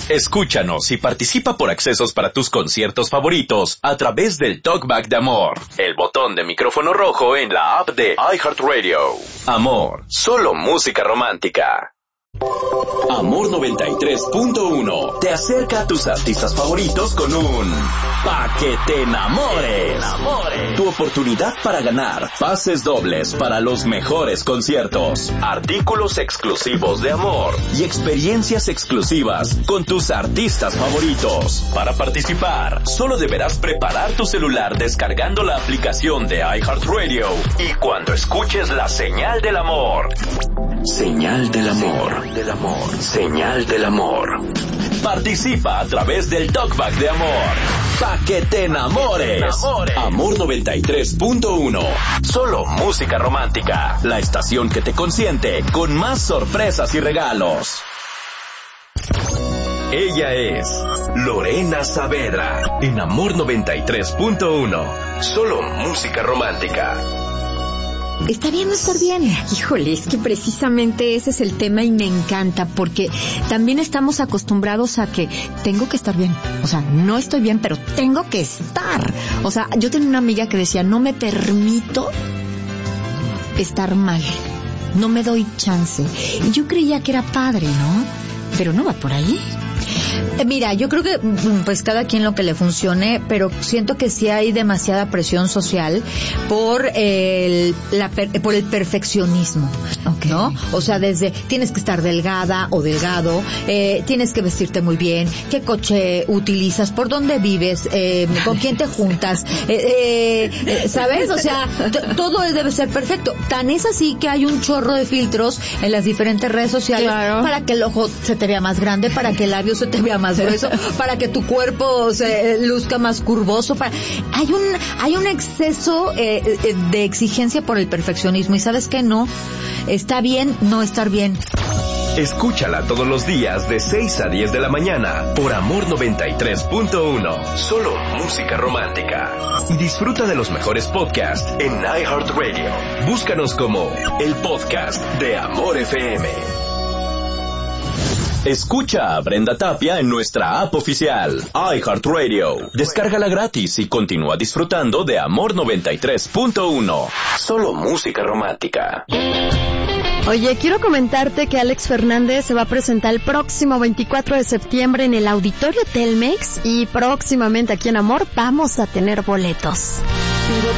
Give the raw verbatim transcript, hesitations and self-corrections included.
Escúchanos y participa por accesos para tus conciertos favoritos a través del Talkback de Amor, el botón de micrófono rojo en la app de iHeartRadio. Amor, solo música romántica. Amor noventa y tres punto uno te acerca a tus artistas favoritos con un Pa' que te enamores. Tu oportunidad para ganar pases dobles para los mejores conciertos, artículos exclusivos de Amor y experiencias exclusivas con tus artistas favoritos. Para participar, solo deberás preparar tu celular descargando la aplicación de iHeartRadio y cuando escuches la señal del amor. Señal del amor. Del amor. Señal del amor. Participa a través del Talkback de Amor. Pa' que te enamores. enamores. Amor noventa y tres punto uno. Solo música romántica. La estación que te consiente con más sorpresas y regalos. Ella es Lorena Saavedra. En Amor noventa y tres punto uno. Solo música romántica. Está bien no estar bien. Híjole, es que precisamente ese es el tema y me encanta porque también estamos acostumbrados a que tengo que estar bien. O sea, no estoy bien, pero tengo que estar. O sea, yo tenía una amiga que decía, no me permito estar mal. No me doy chance. Y yo creía que era padre, ¿no? Pero no va por ahí. Mira, yo creo que pues cada quien lo que le funcione, pero siento que sí hay demasiada presión social por el la por el perfeccionismo, okay, ¿no? O sea, desde tienes que estar delgada o delgado, eh, tienes que vestirte muy bien, qué coche utilizas, por dónde vives, eh, con quién te juntas, eh, eh, ¿sabes? O sea, t- todo debe ser perfecto. Tan es así que hay un chorro de filtros en las diferentes redes sociales, claro, para que el ojo se te vea más grande, para que el labio se te vea más grueso, para que tu cuerpo se luzca más curvoso. Para... Hay un hay un exceso eh, de exigencia por el perfeccionismo y ¿sabes qué? No, está bien no estar bien. Escúchala todos los días de seis a diez de la mañana por Amor noventa y tres punto uno. Solo música romántica. Y disfruta de los mejores podcasts en iHeartRadio. Búscanos como el podcast de Amor F M. Escucha a Brenda Tapia en nuestra app oficial, iHeartRadio. Descárgala gratis y continúa disfrutando de Amor noventa y tres punto uno. Solo música romántica. Oye, quiero comentarte que Alex Fernández se va a presentar el próximo veinticuatro de septiembre en el Auditorio Telmex y próximamente aquí en Amor vamos a tener boletos.